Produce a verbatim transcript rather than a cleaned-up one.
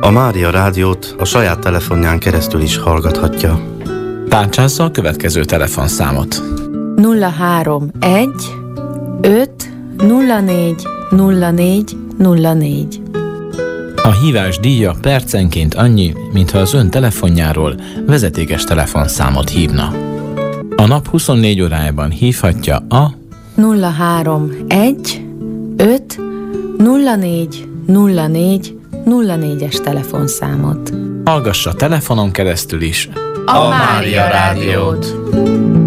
A Mária Rádiót a saját telefonján keresztül is hallgathatja. Tárcsázza a következő telefonszámot. nulla három egy öt nulla négy nulla négy nulla négy. A hívás díja percenként annyi, mintha az ön telefonjáról vezetékes telefonszámot hívna. A nap huszonnégy órájában hívhatja a nulla három egy öt nulla négy nulla négy nulla négyes telefonszámot. Hallgassa telefonon keresztül is A Mária Rádiót.